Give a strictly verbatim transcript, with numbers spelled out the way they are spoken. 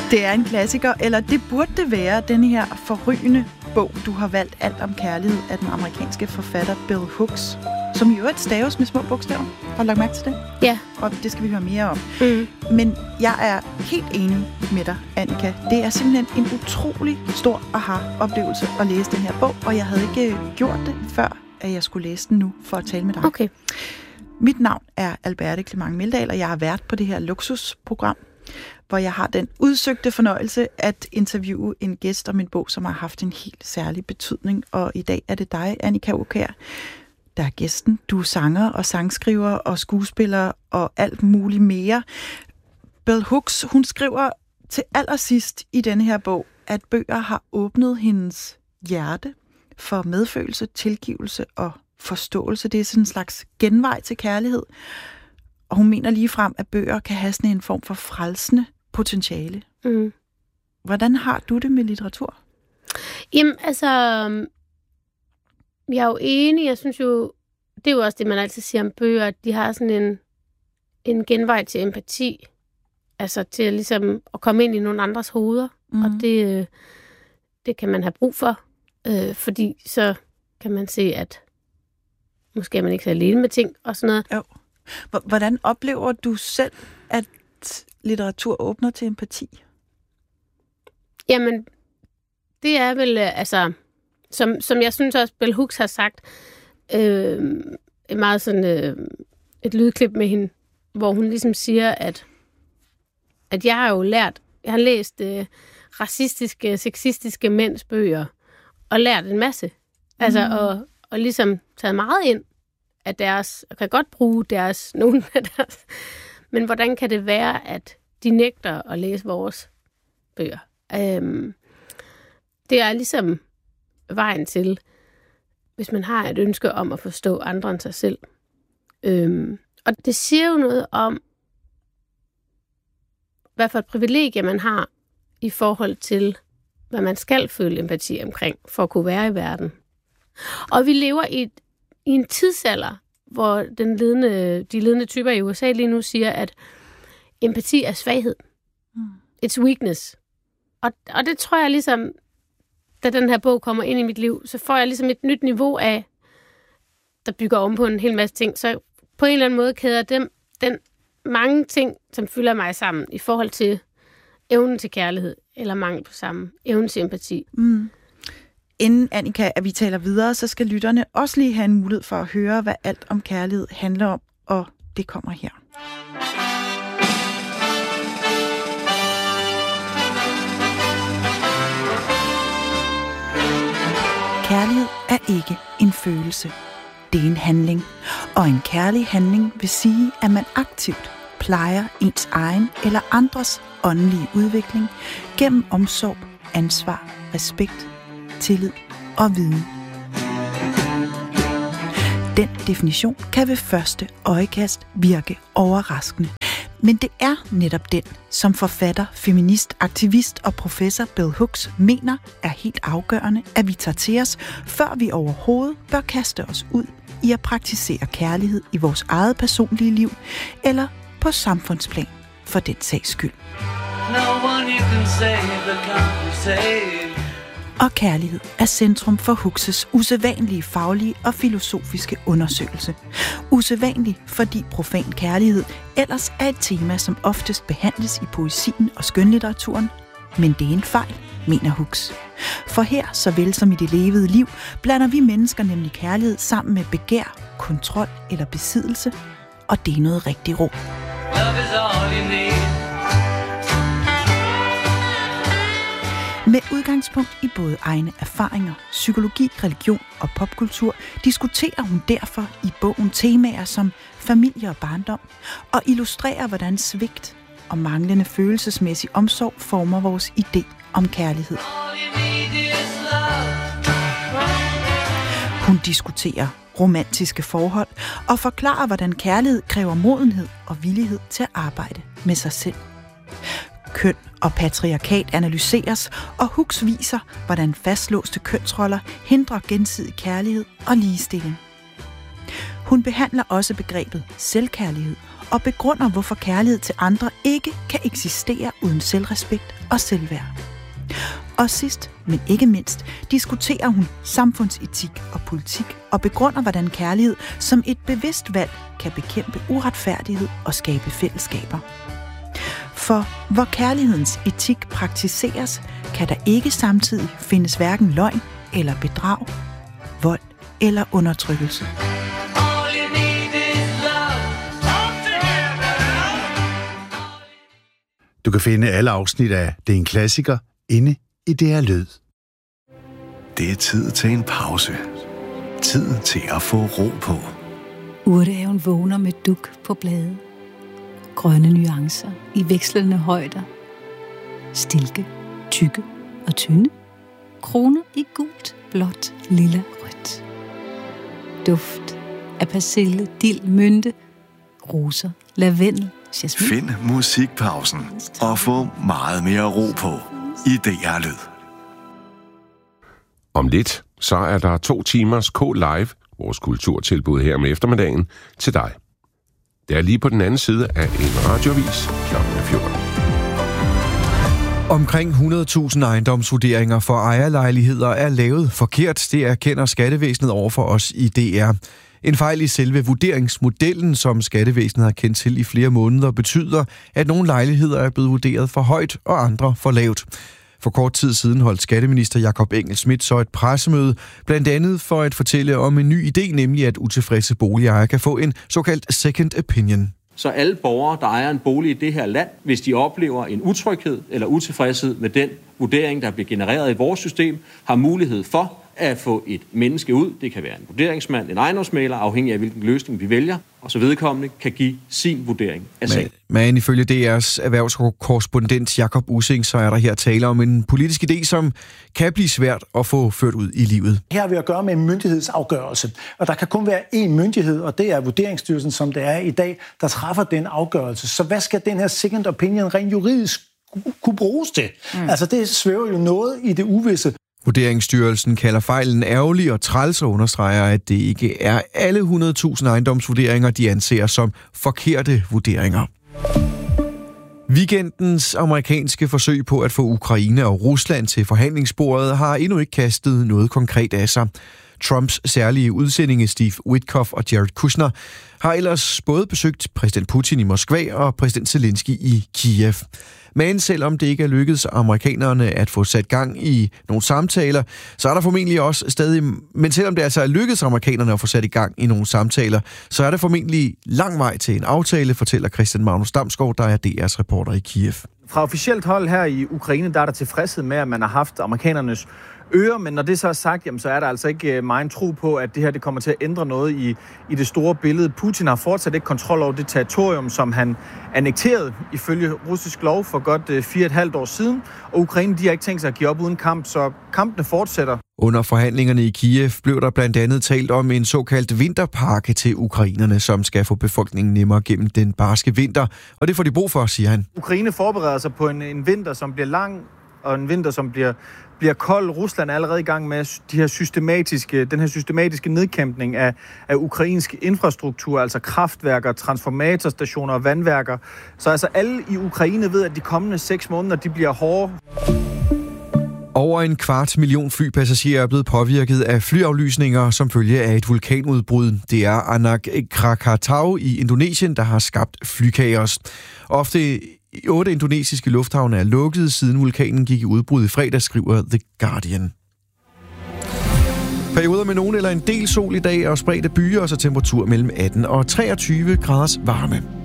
Det er en klassiker, eller det burde det være, denne her forrygende bog, du har valgt, Alt om kærlighed, af den amerikanske forfatter Bell Hooks, som jo er et staves med små bogstaver. Har du lagt mærke til det? Ja. Og det skal vi høre mere om. Mm. Men jeg er helt enig med dig, Annika. Det er simpelthen en utrolig stor aha-oplevelse at læse den her bog, og jeg havde ikke gjort det, før at jeg skulle læse den nu for at tale med dig. Okay. Mit navn er Alberte Clement Meldal, og jeg har været på det her luksusprogram, hvor jeg har den udsøgte fornøjelse at interviewe en gæst om en bog, som har haft en helt særlig betydning. Og i dag er det dig, Annika Aukjær, der er gæsten. Du er sanger og sangskriver og skuespiller og alt muligt mere. Bell Hooks, hun skriver til allersidst i denne her bog, at bøger har åbnet hendes hjerte for medfølelse, tilgivelse og forståelse. Det er sådan en slags genvej til kærlighed. Og hun mener ligefrem, at bøger kan have sådan en form for frelsende potentiale. Mm. Hvordan har du det med litteratur? Jamen, altså, jeg er jo enig. Jeg synes jo, det er jo også det, man altid siger om bøger, at de har sådan en, en genvej til empati. Altså til ligesom at komme ind i nogle andres hoveder. Mm. Og det, det kan man have brug for. Øh, fordi så kan man se, at måske er man ikke så alene med ting og sådan noget. Jo. Hvordan oplever du selv, at litteratur åbner til empati? Jamen, det er vel, altså, som, som jeg synes også, Bell Hooks har sagt, øh, et meget sådan, øh, et lydklip med hende, hvor hun ligesom siger, at, at jeg har jo lært, jeg har læst øh, racistiske, sexistiske mænds bøger, og lært en masse. Mm. Altså, og, og ligesom taget meget ind af deres, og kan godt bruge deres, nogle af deres, men hvordan kan det være, at de nægter at læse vores bøger? Øhm, det er ligesom vejen til, hvis man har et ønske om at forstå andre end sig selv. Øhm, og det siger jo noget om, hvad for et privilegie man har i forhold til, hvad man skal føle empati omkring, for at kunne være i verden. Og vi lever i, et, i en tidsalder, hvor den ledende, de ledende typer i U S A lige nu siger, at empati er svaghed. Mm. It's weakness. Og, og det tror jeg ligesom, da den her bog kommer ind i mit liv, så får jeg ligesom et nyt niveau af, der bygger om på en hel masse ting. Så på en eller anden måde kæder dem, den mange ting, som fylder mig sammen i forhold til evnen til kærlighed, eller mangel på samme, evnen til empati. Mm. Inden, Annika, at vi taler videre, så skal lytterne også lige have en mulighed for at høre, hvad Alt om kærlighed handler om, og det kommer her. Kærlighed er ikke en følelse. Det er en handling. Og en kærlig handling vil sige, at man aktivt plejer ens egen eller andres åndelige udvikling gennem omsorg, ansvar, respekt, tillid og viden. Den definition kan ved første øjekast virke overraskende. Men det er netop den, som forfatter, feminist, aktivist og professor Bell Hooks mener er helt afgørende, at vi tager til os, før vi overhovedet bør kaste os ud i at praktisere kærlighed i vores eget personlige liv, eller på samfundsplan for den sags skyld. Og kærlighed er centrum for Hooks' usædvanlige faglige og filosofiske undersøgelse. Usædvanlig, fordi profan kærlighed ellers er et tema, som oftest behandles i poesien og skønlitteraturen, men det er en fejl, mener Hooks. For her, såvel som i det levede liv, blander vi mennesker nemlig kærlighed sammen med begær, kontrol eller besiddelse, og det er noget rigtig rå. Med udgangspunkt i både egne erfaringer, psykologi, religion og popkultur, diskuterer hun derfor i bogen temaer som familie og barndom, og illustrerer, hvordan svigt og manglende følelsesmæssig omsorg former vores idé om kærlighed. Hun diskuterer romantiske forhold og forklarer, hvordan kærlighed kræver modenhed og villighed til at arbejde med sig selv. Køn og patriarkat analyseres, og Hooks viser, hvordan fastlåste kønsroller hindrer gensidig kærlighed og ligestilling. Hun behandler også begrebet selvkærlighed og begrunder, hvorfor kærlighed til andre ikke kan eksistere uden selvrespekt og selvværd. Og sidst, men ikke mindst, diskuterer hun samfundsetik og politik og begrunder, hvordan kærlighed som et bevidst valg kan bekæmpe uretfærdighed og skabe fællesskaber. For hvor kærlighedens etik praktiseres, kan der ikke samtidig findes hverken løgn eller bedrag, vold eller undertrykkelse. Du kan finde alle afsnit af Det er en klassiker inde i D R Lyd. Det er tid til en pause. Tid til at få ro på. Urtehaven vågner med duk på blade. Grønne nuancer i vekslende højder. Stilke, tykke og tynde. Kroner i gult, blåt, lilla, rødt. Duft af persille, dild, mynte, roser, lavendel, jasmin. Find musikpausen og få meget mere ro på i D R Lyd. Om lidt, så er der to timers K-Live, vores kulturtilbud her med eftermiddagen, til dig. Det er lige på den anden side af en radiovis klokken fjorten. Omkring hundrede tusind ejendomsvurderinger for ejerlejligheder er lavet forkert. Det erkender skattevæsenet over for os i D R. En fejl i selve vurderingsmodellen, som skattevæsenet har kendt til i flere måneder, betyder, at nogle lejligheder er blevet vurderet for højt og andre for lavt. For kort tid siden holdt skatteminister Jakob Engel-Schmidt så et pressemøde, blandt andet for at fortælle om en ny idé, nemlig at utilfredse boligejere kan få en såkaldt second opinion. Så alle borgere, der ejer en bolig i det her land, hvis de oplever en utryghed eller utilfredshed med den vurdering, der bliver genereret i vores system, har mulighed for at få et menneske ud. Det kan være en vurderingsmand, en ejendomsmægler, afhængig af hvilken løsning vi vælger, og så vedkommende kan give sin vurdering af sagen. Men, men ifølge D R's erhvervskorrespondent Jakob Ussing, så er der her tale om en politisk idé, som kan blive svært at få ført ud i livet. Her har vi at gøre med en myndighedsafgørelse, og der kan kun være én myndighed, og det er Vurderingsstyrelsen, som det er i dag, der træffer den afgørelse. Så hvad skal den her second opinion rent juridisk kunne bruges til? Mm. Altså det svæver jo noget i det uvisse. Vurderingsstyrelsen kalder fejlen ærgerlig og træls og understreger, at det ikke er alle hundrede tusind ejendomsvurderinger, de anser som forkerte vurderinger. Weekendens amerikanske forsøg på at få Ukraine og Rusland til forhandlingsbordet har endnu ikke kastet noget konkret af sig. Trumps særlige udsendinge Steve Witkoff og Jared Kushner har ellers både besøgt præsident Putin i Moskva og præsident Zelensky i Kiev. Men selvom det ikke er lykkedes amerikanerne at få sat gang i nogle samtaler, så er der formentlig også stadig... Men selvom det altså er lykkedes amerikanerne at få sat i gang i nogle samtaler, så er der formentlig lang vej til en aftale, fortæller Christian Magnus Damsgaard, der er D R's reporter i Kiev. Fra officielt hold her i Ukraine, der er der tilfredshed med, at man har haft amerikanernes ører, men når det så er sagt, jamen, så er der altså ikke meget tro på, at det her det kommer til at ændre noget i, i det store billede. Putin har fortsat ikke kontrol over det territorium, som han annekterede ifølge russisk lov for godt fire og et halvt år siden, og Ukraine de har ikke tænkt sig at give op uden kamp, så kampene fortsætter. Under forhandlingerne i Kiev blev der blandt andet talt om en såkaldt vinterpakke til ukrainerne, som skal få befolkningen nemmere gennem den barske vinter, og det får de brug for, siger han. Ukraine forbereder sig på en, en vinter, som bliver lang, og en vinter, som bliver bliver kold. Rusland er allerede i gang med de her systematiske, den her systematiske nedkæmpning af, af ukrainsk infrastruktur, altså kraftværker, transformatorstationer og vandværker. Så altså alle i Ukraine ved, at de kommende seks måneder, de bliver hårde. Over en kvart million flypassagerer er blevet påvirket af flyaflysninger som følge af et vulkanudbrud. Det er Anak Krakatau i Indonesien, der har skabt flykaos. Ofte otte indonesiske lufthavne er lukket, siden vulkanen gik i udbrud i fredag, skriver The Guardian. Perioder med nogen eller en del sol i dag og spredte byer, og så temperatur mellem atten og treogtyve graders varme.